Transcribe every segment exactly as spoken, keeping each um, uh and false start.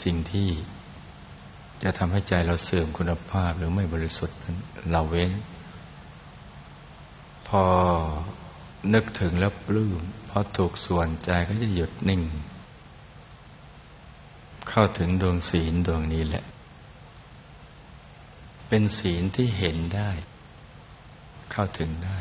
สิ่งที่จะทำให้ใจเราเสื่อมคุณภาพหรือไม่บริสุทธิ์นั้นเราเว้นพอนึกถึงแล้วปลื้มพอถูกส่วนใจก็จะหยุดนิ่งเข้าถึงดวงศีลดวงนี้แหละเป็นศีลที่เห็นได้เข้าถึงได้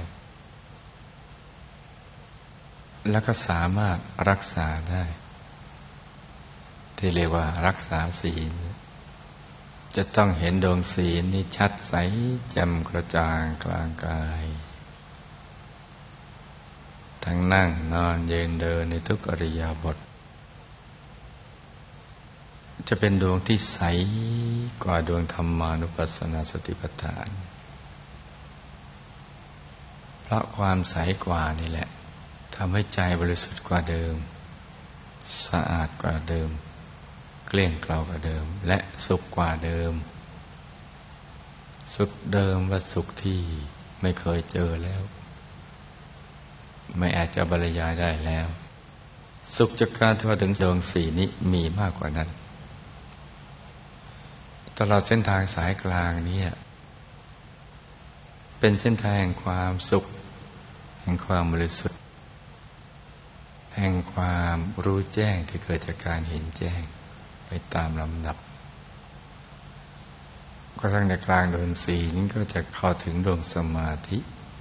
แล้วก็สามารถรักษาได้ที่เรียกว่ารักษาศีลจะต้องเห็นดวงศีลนี่ชัดใสแจ่มกระจ่างกลางกายทั้งนั่งนอนยืนเดินในทุกอิริยาบถจะเป็นดวงที่ใสกว่าดวงธรรมานุปัสสนาสติปัฏฐานเพราะความใสกว่านี่แหละทำให้ใจบริสุทธิ์กว่าเดิมสะอาดกว่าเดิมเกลี้ยงเกลากว่าเดิมและสุขกว่าเดิมสุขเดิมว่าสุขที่ไม่เคยเจอแล้วไม่อาจจะบรรยายได้แล้วสุขจากการที่มาถึงดวงสี่นี้มีมากกว่านั้นตลอดเส้นทางสายกลางนี้เป็นเส้นทางแห่งความสุขแห่งความบริสุทธิ์แห่งความรู้แจ้งที่เกิดจากการเห็นแจ้งไปตามลำดับกระทั่งในกลางดวงศีลก็จะเข้าถึงดวงสมาธิ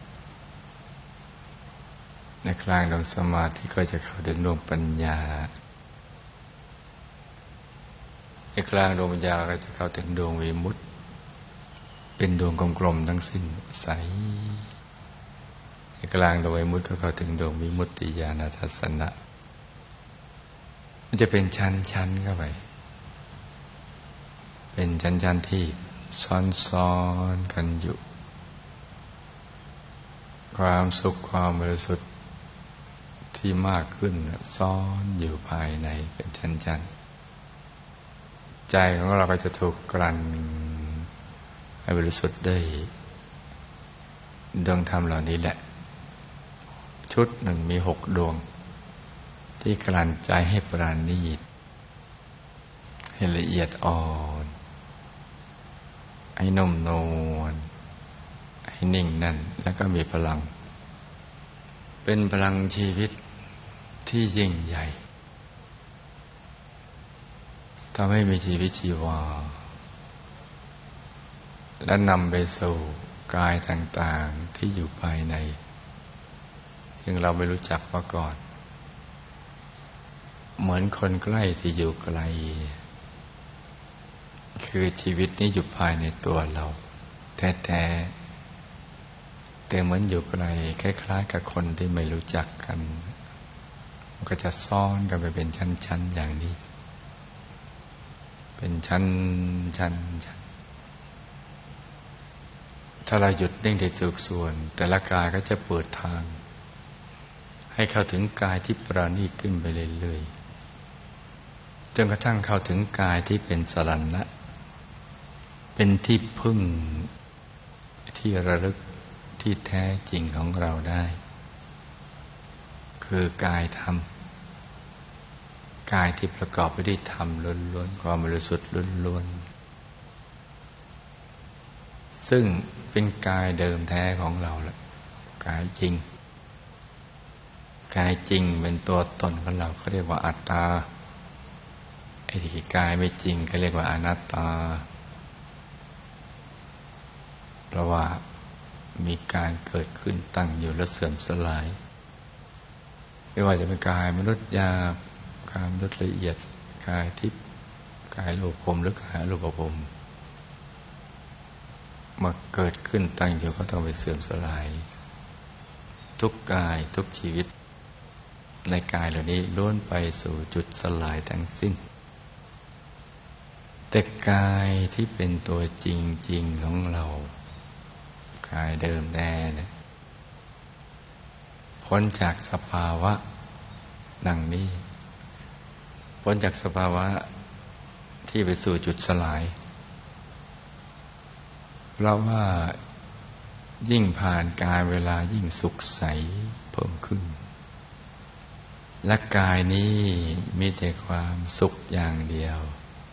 ในกลางดวงสมาธิก็จะเข้าถึงดวงปัญญาในกลางดวงปัญญาก็จะเข้าถึงดวงวิมุตติเป็นดวงกลมๆทั้งสิ้นใสในกลางดวงวิมุตติก็เข้าถึงดวงวิมุตติญาณทัสสนะมันจะเป็นชั้นๆเข้าไปเป็นชั้นๆที่ซ้อนๆกันอยู่ความสุขความบริสุทธิ์ที่มากขึ้นซ้อนอยู่ภายในเป็นชั้นๆใจของเราก็จะถูกกลั่นให้บริสุทธิ์ได้ดวงธรรมเหล่านี้แหละชุดหนึ่งมีหกดวงที่กลั่นใจให้ปราณีตให้ละเอียดอ่อนให้นุ่มนวลให้นิ่งนั่นแล้วก็มีพลังเป็นพลังชีวิตที่ยิ่งใหญ่ทำให้มีชีวิตชีวาและนำไปสู่กายต่างๆที่อยู่ภายในซึ่งเราไม่รู้จักมาก่อนเหมือนคนใกล้ที่อยู่ไกลคือชีวิตนี้อยู่ภายในตัวเราแท้ๆแต่เหมือนอยู่ไกลคล้ายๆกับคนที่ไม่รู้จักกันมันก็จะซ่อนกันไปเป็นชั้นๆอย่างนี้เป็นชั้นชั้นชั้นถ้าเราหยุดนิ่งในทุกส่วนแต่ละกายก็จะเปิดทางให้เข้าถึงกายที่ประณีตขึ้นไปเรื่อยๆจนกระทั่งเข้าถึงกายที่เป็นสรณะเป็นที่พึ่งที่ระลึกที่แท้จริงของเราได้คือกายธรรมกายที่ประกอบไปด้วยธรรมล้วนๆความบริสุทธิ์ล้วนๆซึ่งเป็นกายเดิมแท้ของเราแหละกายจริงกายจริงเป็นตัวตนของเราเขาเรียกว่าอัตตาไอ้ที่กายไม่จริงเขาเรียกว่าอนัตตาเพราะว่ามีการเกิดขึ้นตั้งอยู่และเสื่อมสลายไม่ว่าจะเป็นกายมนุษย์หยาบกายมนุษย์ละเอียดกายทิพย์กายรูปภพหรือกายอรูปภพมาเกิดขึ้นตั้งอยู่ก็ต้องไปเสื่อมสลายทุกกายทุกชีวิตในกายเหล่านี้ล้วนไปสู่จุดสลายทั้งสิ้นแต่กายที่เป็นตัวจริงๆของเรากายเดิมแท้เนี่ยพ้นจากสภาวะดังนี้พ้นจากสภาวะที่ไปสู่จุดสลายเพราะว่ายิ่งผ่านกายเวลายิ่งสุขใสเพิ่มขึ้นและกายนี้มีแต่ความสุขอย่างเดียว